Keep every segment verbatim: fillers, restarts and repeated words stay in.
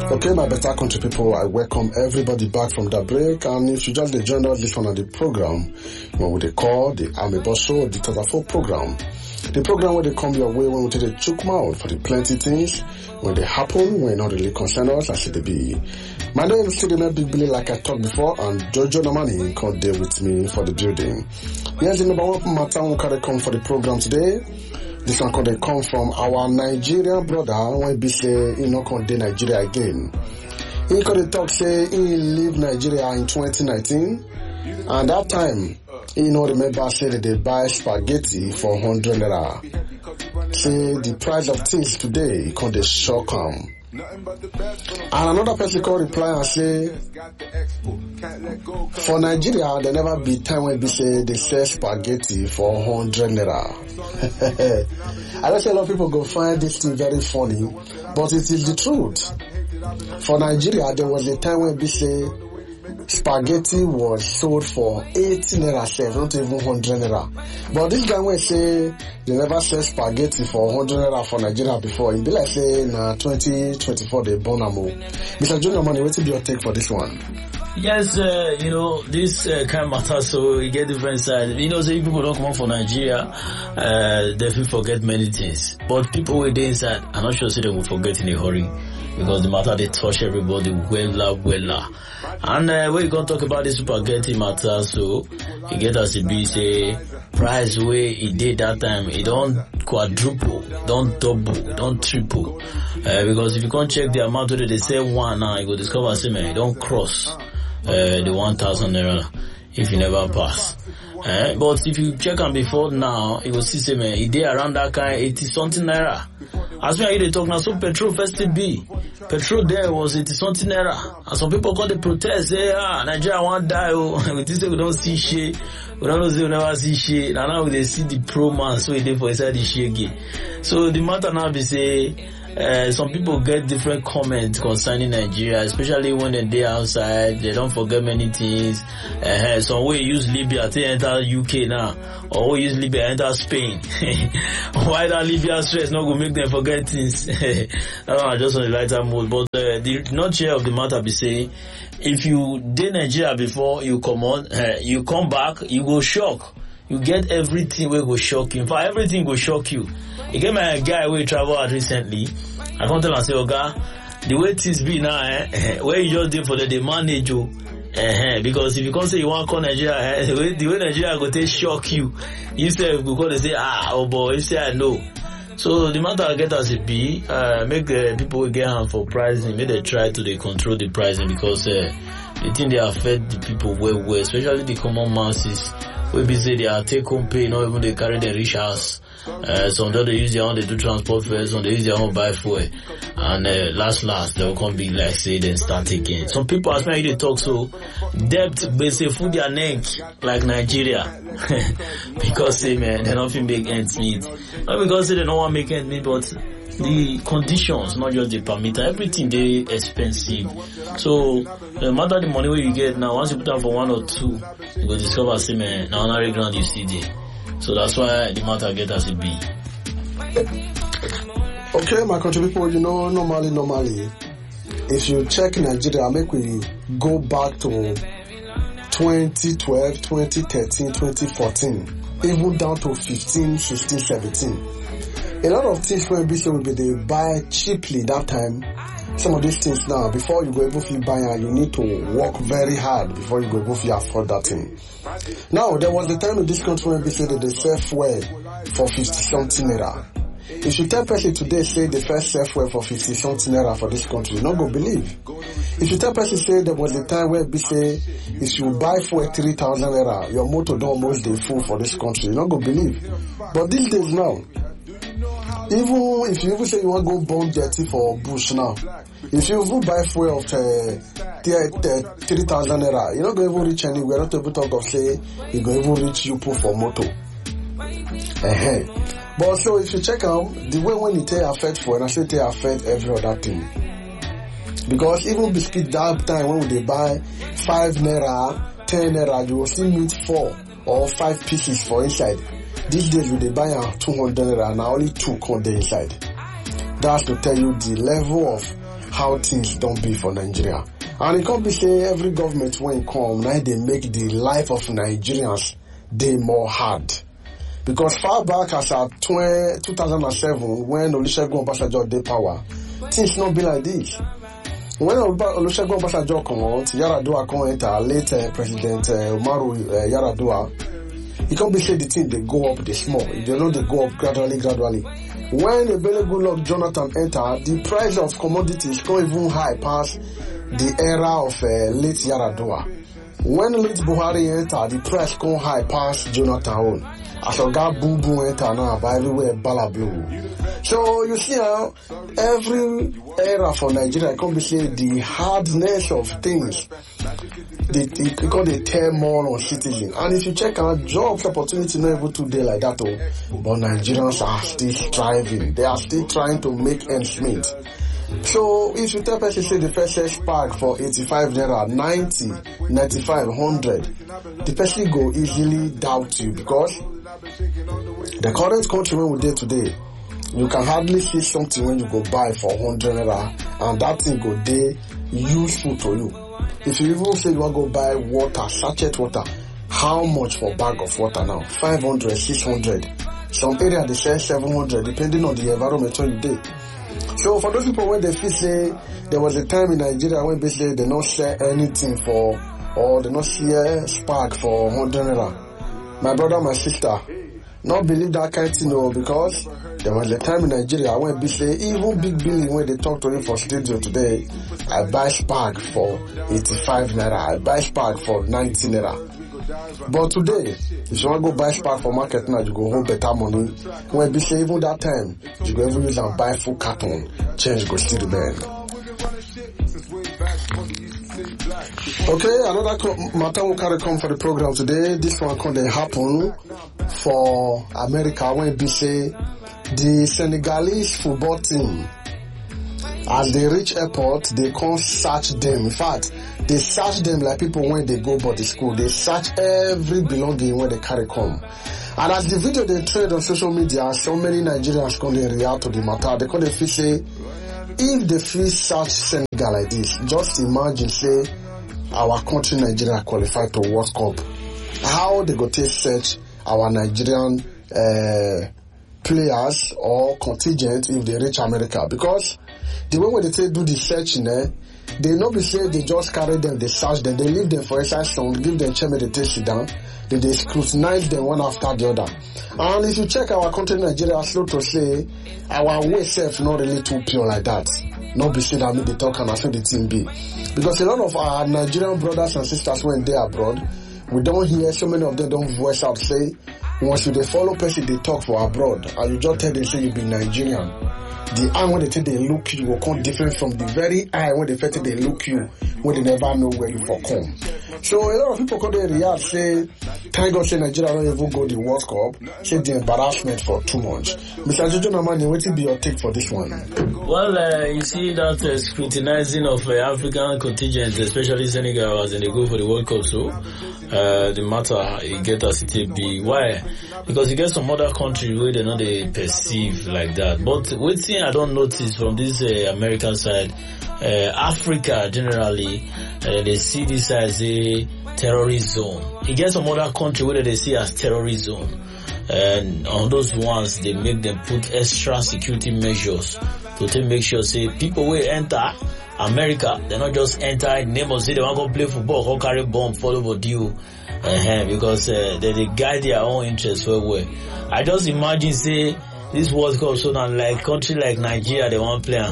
Okay, my better country people, I welcome everybody back from the break. And if you just joined us this one on the program, what we they call the Army Boss Show, the Tadafo program. The program where they come your way when we take the chook mouth for the plenty things, when they happen, when not really concern us, as it be. My name is still Big Billy, like I talked before, and Jojo Namani come there with me for the building. Here's the number one matter we can come for the program today. This one can come from our Nigerian brother when he say he not come to Nigeria again. He can talk say he leave Nigeria in twenty nineteen, and that time he no remember say that they buy spaghetti for one hundred naira. Say the price of things today can dey shock him. And another person can reply and say, for Nigeria, there never be time when they say they sell spaghetti for one hundred naira. I know a lot of people go find this thing very funny, but it is the truth. For Nigeria, there was a time when they say spaghetti was sold for eighty naira, sef, not even one hundred naira. But this guy will say they never sell spaghetti for one hundred naira for Nigeria before. It be like say na twenty twenty-four they born am. Mister Junior Money, what is your take for this one? Yes, uh, you know, this uh, kind of matter, so you get different side. You know, so if people don't come out for Nigeria, uh, they will forget many things. But people who are inside, I'm not sure so they will forget in a hurry. Because the matter, they touch everybody well, well. And uh, when you going to talk about the spaghetti matter, so you get as it be, say, price where it did that time, it don't quadruple, don't double, don't triple. Uh, because if you can't check the amount where they say one now, you go discover, say, man, it don't cross. Uh, the one thousand naira if you never pass. Uh, but if you check on before now, you will see, say, man, it did around that kind eighty something naira. As me, they talk now, so petrol first to be. Petrol there was eighty something naira. And some people call the protest, say, ah, Nigeria won't die, oh. We think we don't see shit. We don't know, say we never see shit. And now they see the pro man, so they for inside the shit again. So the matter now be say, Uh, some people get different comments concerning Nigeria, especially when they're outside. They don't forget many things. Uh, some way use Libya to enter U K now, or we use Libya enter Spain. Why that Libya stress not gonna make them forget things? I just on the lighter mood. But uh, the nutshell of the matter be saying, if you did Nigeria before you come on, uh, you come back, you go shock. You get everything will go shock you. In fact, everything will shock you. You get my guy who travel out recently. I come tell him, say, Oga, the way things be now, eh, where you just did for the, the manage you. Eh, because if you come say you want to call Nigeria, eh, the way, the way Nigeria go take shock you, you say, go call and say, ah, oh boy, you say, I know. So the matter I get as it be, uh, make uh, people get hand for pricing, make they try to they control the pricing because uh, they think they affect the people well, well, especially the common masses. We be say they are take home pay, not even they carry their rich house. Uh, some don't they use their own, they do transport fares, some they use their own buy fuel. And uh, last, last, they'll come be like, say, then start again. Some people ask me how they talk so, debt, they say, food their neck, like Nigeria. Because, say, man, they don't feel make ends meet. Not because say they don't want to make ends meet, but the conditions, not just the permit, everything they expensive. So, no matter the money where you get now, once you put down for one or two, you go discover, say, man, now on ground you see there. So that's why the matter get as it be. Okay, my country people, you know, normally, normally, if you check Nigeria, make we go back to twenty twelve, twenty thirteen, twenty fourteen, even down to fifteen, sixteen, seventeen. A lot of things when we say we they buy cheaply that time. Some of these things now, before you go able to buy it, you need to work very hard before you go able to afford that thing. Now, there was the time in this country when we say that they sell fuel for fifty something naira. If you tell person today say the first sell fuel for fifty something naira for this country, you not go believe. If you tell person say there was a time where we say if you buy fuel three thousand naira, your motor don't almost dey full for this country, you not go believe. But these days now, even if you even say you want to go burn dirty for bush now, if you even buy fuel of uh, three thousand naira, you're not going to even reach anywhere. Not able to talk of say you're going to even reach you for motor. Uh-huh. But so if you check out the way when it affect fuel, and I say it affect every other thing. Because even biscuit that time when they buy five naira, ten naira, you will still meet four or five pieces for inside. These days when they buy a two hundred naira, now only two come there inside. That's to tell you the level of how things don't be for Nigeria. And it can't be say every government when come, now they make the life of Nigerians they more hard. Because far back as at two thousand seven, when Olusegun Obasanjo dey power, things not be like this. When Olusegun Obasanjo come out, Yaradua come enter, later President uh, Umaru uh, Yaradua, it can't be say the thing they go up, they small. They know they go up gradually, gradually. When Ebele Goodluck Jonathan enter, the price of commodities go even high past the era of uh, late Yaradua. When late Buhari enter, the price go high past Jonathan own. As a guy boom boom enter now, by everywhere bala blue. So you see how every era for Nigeria can be say the hardness of things. They, they, because they tear more on citizens. And if you check out jobs opportunity not able to do like that, oh, but Nigerians are still striving. They are still trying to make ends meet. So if you tell person say the first spark for eighty-five naira, ninety, ninety-five, one hundred, the person go easily doubt you because the current country when we did today, you can hardly see something when you go buy for one hundred naira and that thing go dey useful to you. If you even say you want to go buy water, sachet water, how much for bag of water now? five hundred, six hundred. Some area they sell seven hundred depending on the environment where you dey. So for those people when they feel say there was a time in Nigeria when basically they not sell anything for or they not share spark for one hundred naira. My brother, my sister, not believe that kind of thing no, because there was a time in Nigeria when they say even big billing when they talk to him for studio today, I buy spark for eighty-five naira, I buy spark for ninety naira. But today, if you want to go buy spark for market now, you go home better money. When they say even that time, you go even use and buy full carton, change go see the man. Okay, another matter will carry come for the program today. This one can happen for America when they say the Senegalese football team, as they reach airport, they can't search them. In fact, they search them like people when they go body school. They search every belonging when they carry come. And as the video they trade on social media, so many Nigerians come they react to the matter. They come they feel say, if they feel search Senegal like this, just imagine say our country Nigeria qualified to World Cup. How they go take search our Nigerian uh, players or contingent if they reach America? Because the way when they say do the searching, eh, they not be say they just carry them, they search them, they leave them for exercise some, give them chairman, they take it down, then they scrutinize them one after the other. And if you check our country Nigeria, slow to say our way self not really too pure like that. Not be say that me they talk and I feel the team be. Because a lot of our Nigerian brothers and sisters when they are abroad, we don't hear so many of them don't voice out say once you they follow person they talk for abroad and you just tell them say you be Nigerian. The eye when they say they look you will come different from the very eye when they say they look you when they never know where you for come. So a lot of people come there react say thank God say Nigeria don't even go the World Cup, say the embarrassment for too much. Mister Jojo Namani, what will be your take for this one? Well, uh, you see that uh, scrutinizing of uh, African contingents, especially Senegal, as they go for the World Cup, so uh, the matter you get as it be. Why? Because you get some other countries where they know they perceive like that. But one thing I don't notice from this uh, American side, uh, Africa generally, uh, they see this as a terrorist zone. You get some other country where they see as terrorist zone. And on those ones, they make them put extra security measures to take make sure, say, people will enter America, they not just enter in the name of say they want to go play football, go carry bomb, follow what deal, uh-huh, because uh, they, they guide their own interests well, well. I just imagine, say, this World Cup, so now like country like Nigeria, they want to play.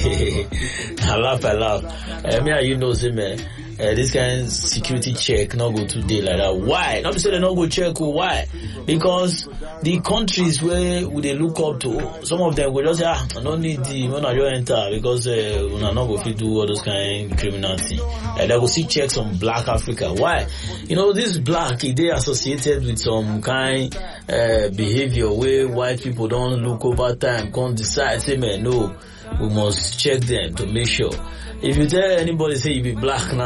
I laugh, I laugh. I mean, you know, say, man, uh, this kind of security check not go today like that. Why? Not say they not go check. Why? Because the countries where we they look up to, some of them will just say, ah, I don't need the when I enter because uh, we are not going to do all those kind of criminality. Uh, they will see checks on Black Africa. Why? You know, this black, they associated with some kind uh, behavior where white people don't look over time, can't decide, say, man, no, we must check them to make sure. If you tell anybody say you be black now,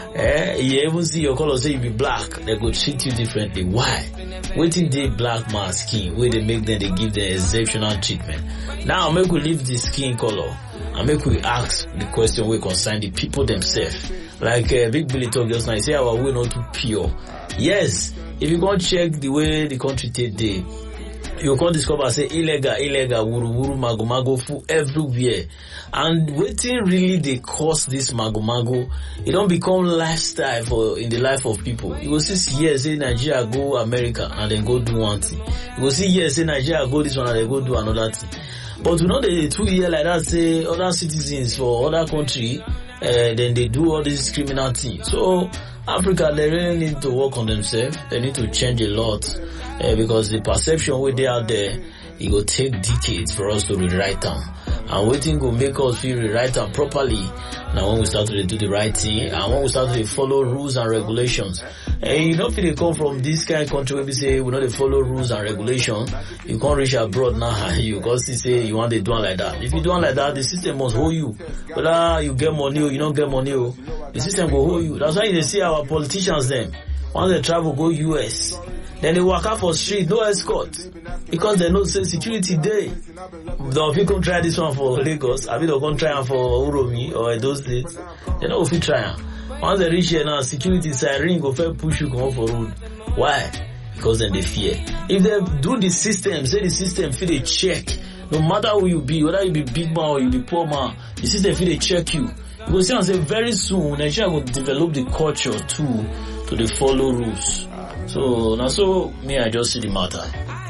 Eh, you even see your color say you be black, they go treat you differently. Why? Waiting they black man skin, where they make them, they give them exceptional treatment. Now make we leave the skin color and make we ask the question we concern the people themselves. Like uh, Big Billy talk just now, he say our way not too pure. Yes, if you go check the way the country take day, you can discover say illegal, illegal, wuru wuru, mago mago full everywhere. And waiting really they cause this mago mago, it don't become lifestyle for in the life of people. You will see yes, say Nigeria go America and then go do one thing. You will see yes, say Nigeria go this one and then go do another thing. But you know the two year like that say other citizens for other country, uh, then they do all this criminal thing. So Africa, they really need to work on themselves. They need to change a lot uh, because the perception way they out there, it will take decades for us to rewrite them. And waiting will make us feel rewrite them properly. Now when we start to do the right thing and when we start to follow rules and regulations. And you know if they come from this kind of country where we say we know they follow rules and regulations, you can't reach abroad now. You can't say you want to do it like that. If you do it like that, the system must hold you. Whether you get money or you don't get money, the system will hold you. That's why they see our politicians then. Once they travel go U S, then they walk out for street, no escort. Because they know say security day. Now if you come try this one for Lagos, I mean they'll come try it for Uromi or those states, they know if you try it. Once they reach here now, security siren go first push you come off for road. Why? Because then they fear. If they do the system, say the system feel they check, no matter who you be, whether you be big man or you be poor man, the system feel they check you. You will see and say very soon Nigeria will develop the culture too to the follow rules. So now so me I just see the matter.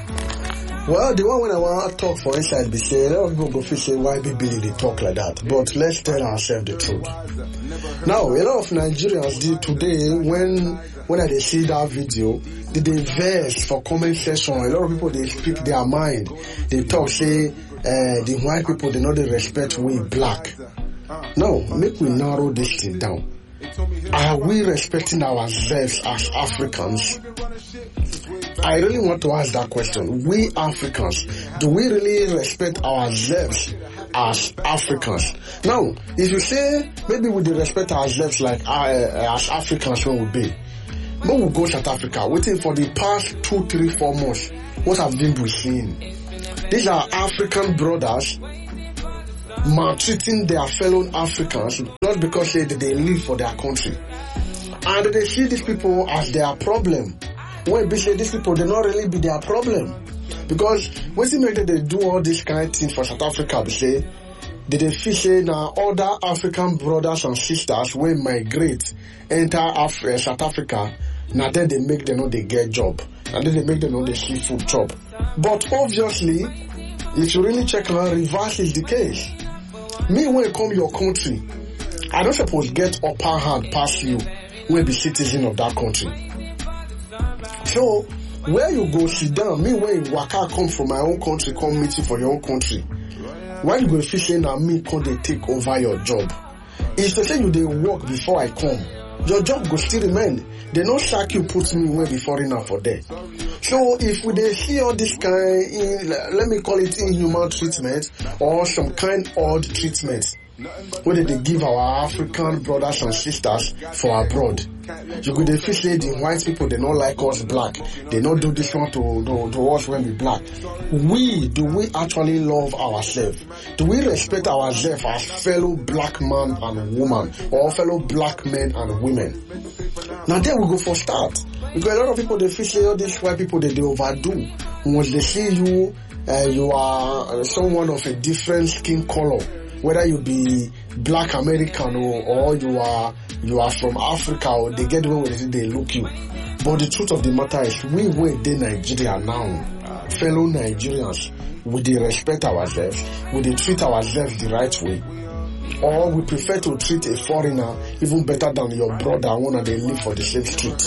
Well, the one when I want to talk for inside be say, a lot of people go feel say why Big Billy they talk like that. But let's tell ourselves the truth. Now, a lot of Nigerians did today when when they see that video, they they vex for comment section. A lot of people they speak their mind. They talk say uh, the white people they know they respect we black. Now, make we narrow this thing down. Are we respecting ourselves as Africans? I really want to ask that question. We Africans, do we really respect ourselves as Africans? Now, if you say maybe we do respect ourselves like uh, as Africans when we be, when we go to South Africa, waiting for the past two, three, four months, what have been we seeing? These are African brothers maltreating their fellow Africans not because they, they live for their country. And they see these people as their problem. When they say these people, they not really be their problem. Because when they make that they do all this kind of thing for South Africa, they say, they they feel say now other African brothers and sisters when migrate, enter Af- uh, South Africa, now then they make them know they get job. And then they make them know they see food job. But obviously, if you really check now, reverse is the case. Me, when you come your country, I don't suppose get upper hand past you when be citizen of that country. So, where you go sit down, me when waka come from my own country, come meet you for your own country. Why you go feel say now me come they take over your job? If they say you they work before I come, your job go still remain. They no sack you put me where be foreigner for there. So if we they see all this kind, in, let me call it inhuman treatment or some kind odd treatment, whether they give our African brothers and sisters for abroad. You could feel say the white people they don't like us black. They don't do this one to, to, to us when we black. We, do we actually love ourselves? Do we respect ourselves as fellow black man and woman or fellow black men and women? Now there we go for start. Because a lot of people they feel say all these white people they, they overdo. Once they see you, uh, you are someone of a different skin color. Whether you be black American or, or you are you are from Africa or they get away with it, they look you. But the truth of the matter is we were in Nigeria now, fellow Nigerians, we they respect ourselves, we they treat ourselves the right way. Or we prefer to treat a foreigner even better than your brother one and they live for the same street.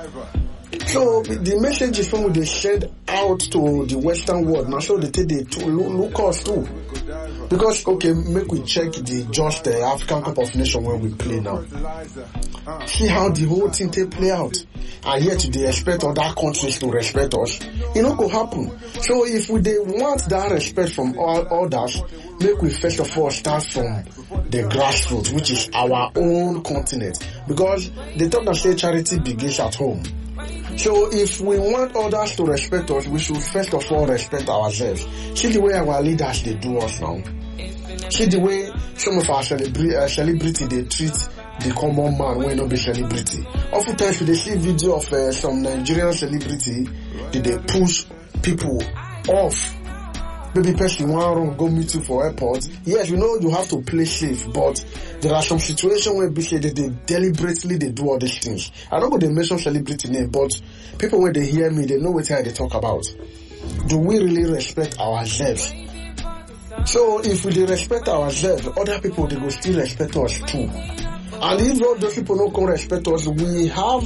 So the message is when they send out to the Western world, now so they take they to look us too. Because, okay, make we check the just the African Cup of Nations when we play now. See how the whole thing take play out. And yet they expect other countries to respect us. It not go happen. So if we they want that respect from all others, make we first of all start from the grassroots, which is our own continent. Because they talk that say charity begins at home. So if we want others to respect us, we should first of all respect ourselves. See the way our leaders they do us now. See the way some of our celebra- uh, celebrity they treat the common man when not be celebrity. Oftentimes we they see video of uh, some Nigerian celebrity that they push people off. Maybe person want to go meet you for airport. Yes, you know you have to play safe, but there are some situations where they, they deliberately they do all these things. I don't know they mention celebrity name, but people when they hear me, they know what they talk about. Do we really respect ourselves? So if we respect ourselves, other people they will still respect us too. And if all those people don't come respect us, we have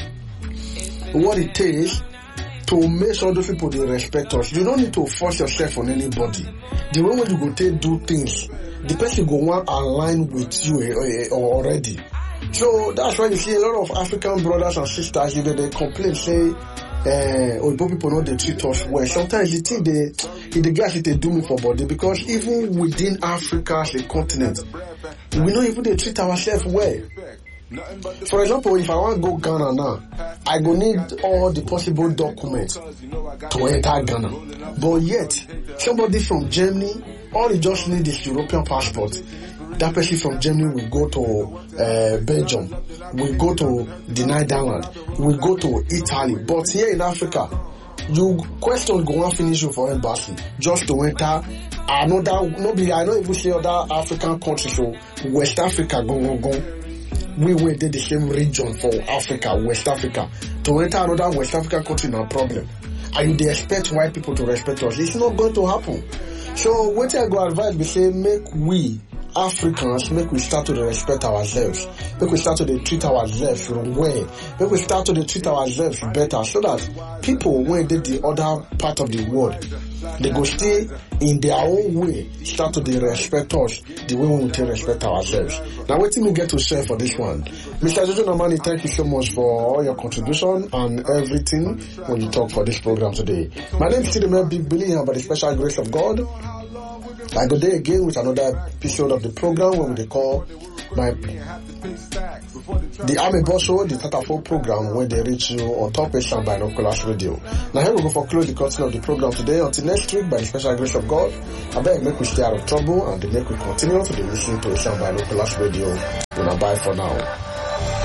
what it takes to make sure those people they respect us. You don't need to force yourself on anybody. The way when you go take do things, the person go want align with you uh, uh, already. So that's why you see a lot of African brothers and sisters, if they complain, say, uh, or people know they treat us well. Sometimes you think they, the guys they do me for body, because even within Africa as a continent, we know even they treat ourselves well. For example, if I want to go Ghana now, I go need all the possible documents to enter Ghana. But yet, somebody from Germany, all he just need is European passport. That person from Germany will go to uh, Belgium, will go to the Netherlands, will go to Italy. But here in Africa, you question go and finish you for embassy just to enter another. Nobody, I don't even say other African countries. So West Africa, go go go. We were in the same region for Africa, West Africa. To enter another West African country, no problem. And they expect white people to respect us. It's not going to happen. So what I go advise, we say, make we Africans, make we start to respect ourselves. Make we start to treat ourselves well. Make we start to treat ourselves better, so that people, when they the other part of the world, they go stay in their own way, start to they respect us the way we take respect ourselves. Now, what we get to share for this one? Mister Jojo Namani, thank you so much for all your contribution and everything when you talk for this program today. My name is Tidemel Big Billy, and by the special grace of God, I go there again with another episode of the program when we call my the Army Boss Show, the Tata four program, when they reach you on Top Asian Binoculars Radio. Now here we go for close the curtain of the program today. Until next week, by the special grace of God, I beg make we stay out of trouble and make we continue to be listening to Asian Binoculars Radio. We'll bye for now.